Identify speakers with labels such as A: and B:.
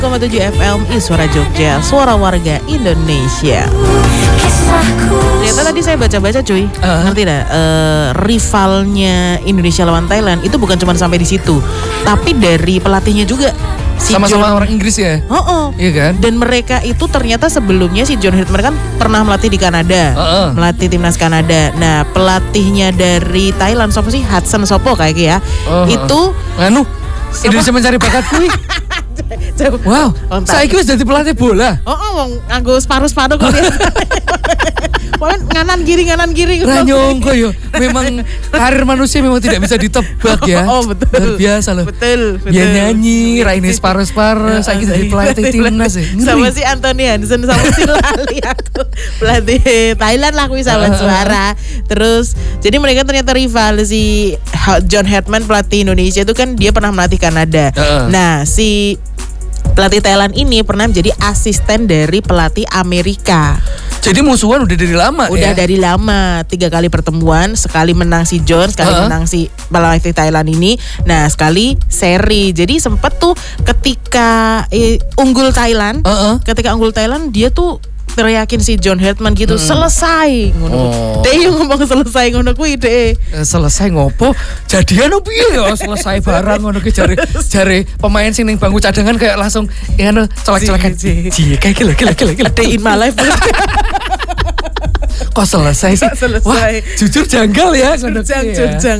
A: FM Suara Jogja, suara warga Indonesia. Ternyata tadi saya baca-baca cuy, ngerti dah, rivalnya Indonesia lawan Thailand itu bukan cuma sampai di situ, tapi dari pelatihnya juga.
B: Sama-sama orang Inggris ya? Iya kan?
A: Dan mereka itu ternyata sebelumnya si John Herdman kan pernah melatih di Kanada, melatih timnas Kanada. Nah pelatihnya dari Thailand siapa sih? Hudson Sopo kayak ya. Itu
B: Indonesia mencari bakat kui. Wow, saya kira jadi pelatih bola.
A: Nganggo separuh-separuh kok dia. Pokoknya nganan kiri.
B: Ranyongko yo. Memang karir manusia memang tidak bisa ditebak ya.
A: Betul.
B: Luar biasa loh.
A: Betul.
B: Dia nyanyi, raine separuh-separuh. Saya jadi pelatih timnas ya.
A: Sama si Anthony Hansen sama si Lali aku. Pelatih Thailand lah kuwi sahabat suara. Terus jadi mereka ternyata rival. Si John Herdman pelatih Indonesia itu kan dia pernah melatih Kanada. Nah, si pelatih Thailand ini pernah menjadi asisten dari pelatih Amerika.
B: Jadi musuhan udah dari lama
A: ya? Udah dari lama, 3 kali pertemuan, sekali menang si John, sekali menang si pelatih Thailand ini. Nah, sekali seri. Jadi sempet tuh ketika unggul Thailand, dia tuh teriakin si John Herdman gitu, selesai ngono. Dia ngomong selesai ngono kuwi deh.
B: Selesai ngopo? Jadian opo ya selesai barang ngono ki jare pemain sing ning bangku cadangan kayak langsung ngono celak-celakan. Kayak gila. Day in my life. Kok selesai sih?
A: Wah,
B: jujur janggal ya ngono.
A: Jujur.